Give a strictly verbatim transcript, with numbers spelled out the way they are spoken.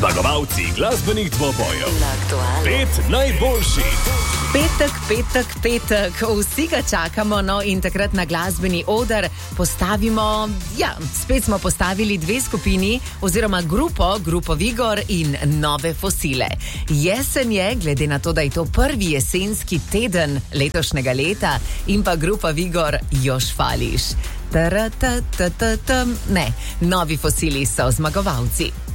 Zmagovalci glasbenih dvobojev. Pet najboljših. Petek, petek, petek, vsi ga čakamo, no in takrat na glasbeni oder postavimo, ja, spet smo postavili dve skupini oziroma grupo, grupo Vigor in Nove fosile. Jesen je, glede na to, da je to prvi jesenski teden letošnjega leta in pa grupa Vigor Jož fališ. Ne, Novi fosili so zmagovalci.